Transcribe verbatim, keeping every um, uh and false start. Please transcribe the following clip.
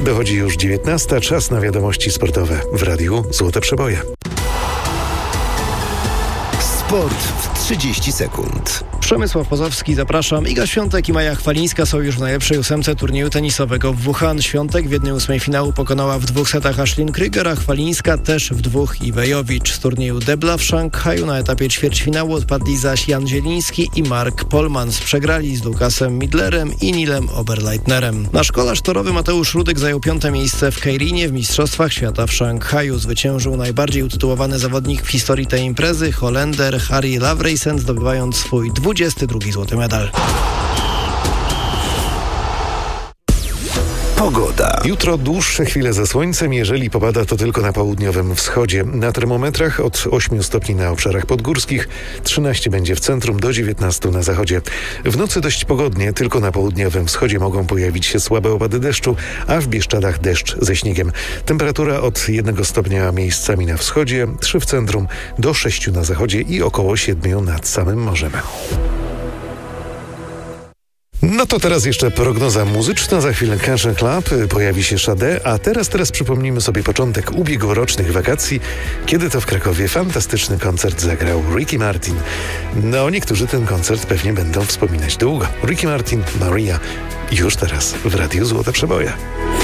Dochodzi już dziewiętnasta, czas na wiadomości sportowe w Radiu Złote Przeboje. Sport w trzydzieści sekund. Przemysław Pozowski, zapraszam. Iga Świątek i Maja Chwalińska są już w najlepszej ósemce turnieju tenisowego w Wuhan. Świątek w jednej ósmej finału pokonała w dwóch setach Ashlyn Krüger, a Chwalińska też w dwóch Iwę Jowicz. Z turnieju Debla w Szanghaju na etapie ćwierćfinału odpadli zaś Jan Zieliński i Mark Polmans. Przegrali z Lukasem Midlerem i Nilem Oberleitnerem. Nasz kolarz torowy Mateusz Rudek zajął piąte miejsce w Keirynie w Mistrzostwach Świata w Szanghaju. Zwyciężył najbardziej utytułowany zawodnik w historii tej imprezy, Holender Harry Lavreisen, zdobywając swój dwudziesty drugi złoty medal. Pogoda. Jutro dłuższe chwile ze słońcem, jeżeli popada to tylko na południowym wschodzie. Na termometrach od ośmiu stopni na obszarach podgórskich, trzynaście będzie w centrum, do dziewiętnastu na zachodzie. W nocy dość pogodnie, tylko na południowym wschodzie mogą pojawić się słabe opady deszczu, a w Bieszczadach deszcz ze śniegiem. Temperatura od jednego stopnia miejscami na wschodzie, trzy w centrum, do sześciu na zachodzie i około siedmiu nad samym morzem. No to teraz jeszcze prognoza muzyczna, za chwilę Country Club, pojawi się Sade, a teraz, teraz przypomnimy sobie początek ubiegłorocznych wakacji, kiedy to w Krakowie fantastyczny koncert zagrał Ricky Martin. No, niektórzy ten koncert pewnie będą wspominać długo. Ricky Martin, Maria, już teraz w Radiu Złote Przeboje.